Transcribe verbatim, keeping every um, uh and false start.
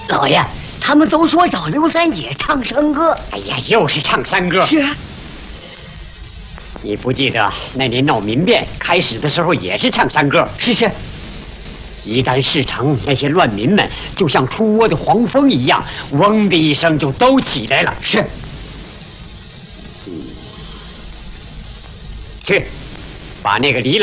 老爷，他们都说找刘三姐唱山歌。 哎呀，又是唱山歌。 是啊。 你不记得那年闹民变开始的时候也是唱山歌？ 是是。 一旦事成，那些乱民们就像出窝的黄蜂一样，嗡的一声就都起来了。 是。 嗯，去，把那个李老。